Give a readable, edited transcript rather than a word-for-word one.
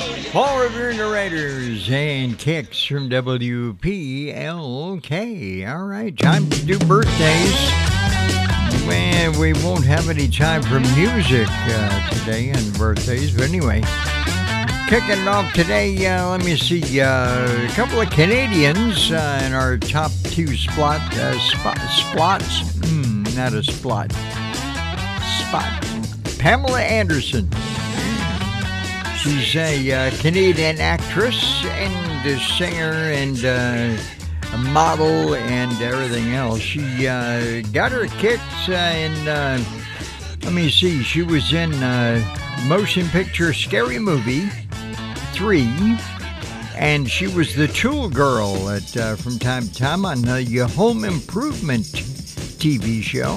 Paul Revere narrators and kicks from WPLK. All right, time to do birthdays. Man, we won't have any time for music today and birthdays, but anyway, kicking it off today, let me see, a couple of Canadians in our top two splots. Not a splot. Spot. Pamela Anderson. She's a Canadian actress and a singer and a model and everything else. She got her kicks in, let me see, she was in motion picture Scary Movie 3, and she was the Tool Girl from time to time on the Home Improvement TV show.